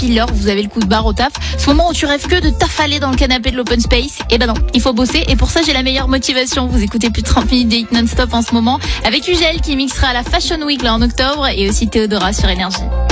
pile vous avez le coup de barre au taf. Ce moment où tu rêves que de t'affaler dans le canapé de l'open space. Et ben non, il faut bosser. Et pour ça, j'ai la meilleure motivation. Vous écoutez plus de 30 minutes de hit non-stop en ce moment avec Ugel qui mixera à la Fashion Week là en octobre et aussi Théodora sur Énergie.